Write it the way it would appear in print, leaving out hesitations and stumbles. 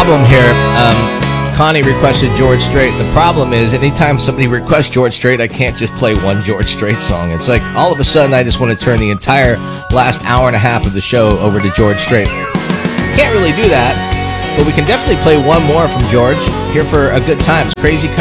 problem here. Connie requested George Strait. The problem is, anytime somebody requests George Strait, I can't just play one George Strait song. It's like all of a sudden I just want to turn the entire last hour and a half of the show over to George Strait. Can't really do that, but we can definitely play one more from George here for a good time. It's Crazy